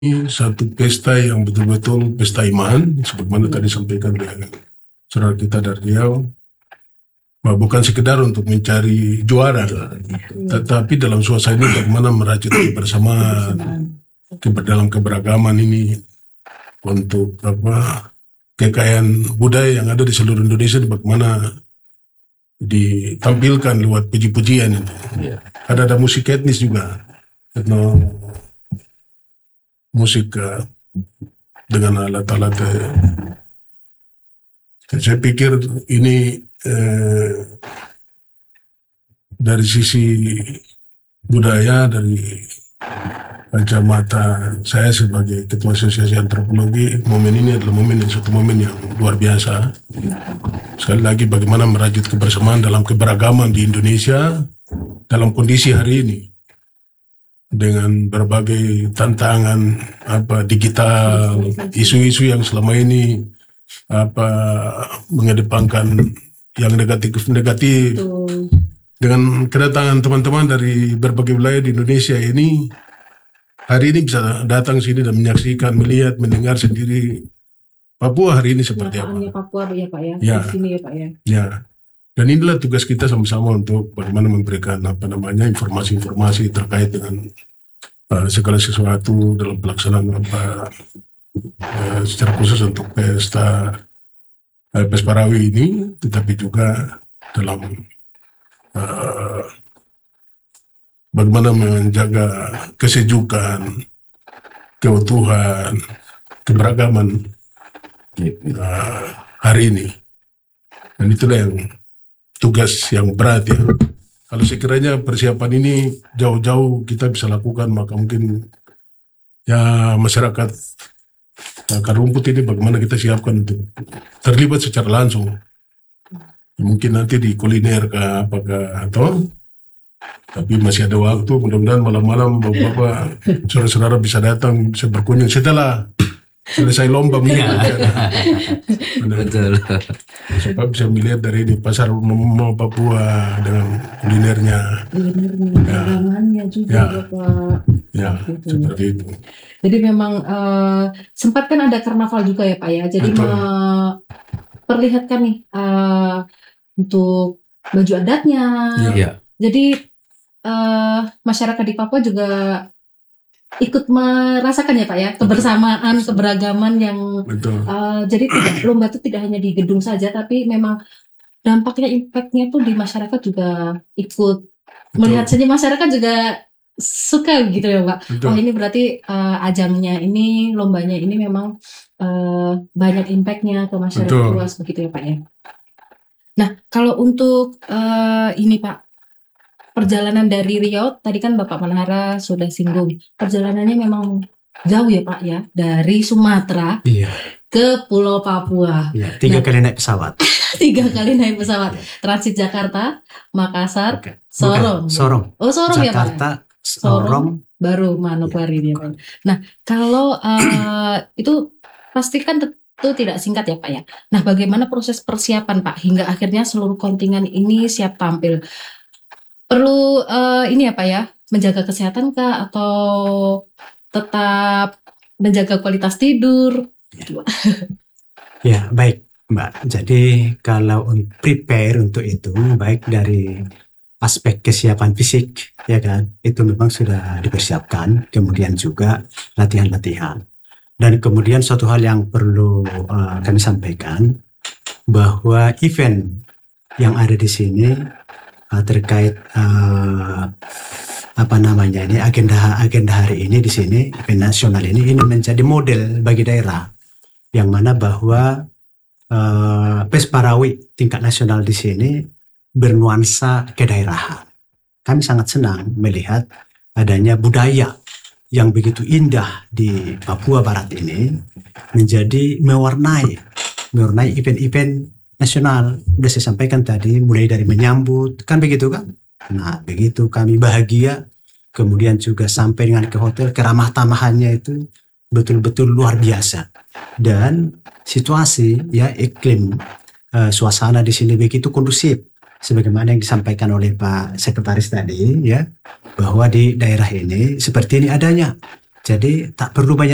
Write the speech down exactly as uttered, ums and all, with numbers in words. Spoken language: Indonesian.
ini satu pesta yang betul-betul pesta iman, sebagaimana tadi sampaikan oleh saudara kita dari Riau, bahwa bukan sekedar untuk mencari juara, tetapi dalam suasana ini bagaimana merajut kebersamaan, keber dalam keberagaman ini untuk apa kekayaan budaya yang ada di seluruh Indonesia, bagaimana ditampilkan lewat puji-pujian itu. Ada ada musik etnis juga, etno musik uh, dengan alat-alat. Uh, saya pikir ini uh, dari sisi budaya, dari kacamata saya sebagai ketua asosiasi antropologi, momen ini adalah momen yang suatu momen yang luar biasa. Sekali lagi bagaimana merajut kebersamaan dalam keberagaman di Indonesia dalam kondisi hari ini, dengan berbagai tantangan apa digital, isu-isu yang selama ini apa mengedepankan yang negatif-negatif. Dengan kedatangan teman-teman dari berbagai wilayah di Indonesia ini, hari ini bisa datang sini dan menyaksikan, melihat, mendengar sendiri Papua hari ini seperti apa. Papua ya Pak ya, ya. Di sini ya Pak ya. Ya. Dan inilah tugas kita sama-sama untuk bagaimana memberikan apa namanya informasi-informasi terkait dengan uh, segala sesuatu dalam pelaksanaan apa uh, secara khusus untuk pesta uh, Pesparawi ini, tetapi juga dalam uh, bagaimana menjaga kesejukan, keutuhan, keberagaman uh, hari ini. Dan itulah yang tugas yang berat ya. Kalau sekiranya persiapan ini jauh-jauh kita bisa lakukan, maka mungkin ya masyarakat akar rumput ini bagaimana kita siapkan untuk terlibat secara langsung. Mungkin nanti di kuliner kah apakah atau, tapi masih ada waktu. Mudah-mudahan malam-malam bapak-bapak saudara-saudara bisa datang, bisa berkunjung setelah selesai lomba mungkin. Betul. Supaya bisa melihat dari di pasar umum Papua dengan kulinernya. Kulinernya, dagangannya juga ya. Bapak. Ya, gitu. Seperti itu. Jadi memang uh, sempat kan ada karnaval juga ya Pak ya. Jadi memperlihatkan nih uh, untuk baju adatnya. Ya. Jadi uh, masyarakat di Papua juga ikut merasakan ya Pak ya, kebersamaan, betul, keberagaman yang uh, jadi tidak, lomba itu tidak hanya di gedung saja, tapi memang dampaknya, impactnya tuh di masyarakat juga ikut, betul, melihat saja masyarakat juga suka gitu ya Pak. Oh ini berarti uh, ajangnya ini, lombanya ini memang uh, banyak impactnya ke masyarakat luas begitu ya Pak ya. Nah kalau untuk uh, ini Pak, perjalanan dari Riau, tadi kan Bapak Manahara sudah singgung, perjalanannya memang jauh ya Pak ya, dari Sumatera iya. ke Pulau Papua. Iya, tiga nah, kali naik pesawat. tiga kali naik pesawat, transit Jakarta, Makassar, Bukan. Sorong. Bukan. Sorong. Oh Sorong Jakarta, ya Pak. Sorong, Sorong baru Manokwari ya. Dia. Nah kalau uh, itu pastikan tentu tidak singkat ya Pak ya. Nah bagaimana proses persiapan Pak hingga akhirnya seluruh kontingen ini siap tampil? Perlu uh, ini apa ya, menjaga kesehatan kah atau tetap menjaga kualitas tidur? Ya, ya baik Mbak. Jadi kalau prepare untuk itu baik dari aspek kesiapan fisik ya kan, itu memang sudah dipersiapkan. Kemudian juga latihan-latihan. Dan kemudian suatu hal yang perlu uh, kami sampaikan bahwa event yang ada di sini terkait uh, apa namanya ini agenda agenda hari ini di sini event nasional ini ini menjadi model bagi daerah yang mana bahwa uh, Pesparawi tingkat nasional di sini bernuansa kedaerahan. Kami sangat senang melihat adanya budaya yang begitu indah di Papua Barat ini menjadi mewarnai mewarnai event-event nasional. Sudah saya sampaikan tadi, mulai dari menyambut, kan begitu kan? Nah, begitu kami bahagia, kemudian juga sampai dengan ke hotel, keramah tamahannya itu betul-betul luar biasa. Dan situasi, ya iklim, uh, suasana di sini begitu kondusif. Sebagaimana yang disampaikan oleh Pak Sekretaris tadi, ya, bahwa di daerah ini seperti ini adanya. Jadi tak perlu banyak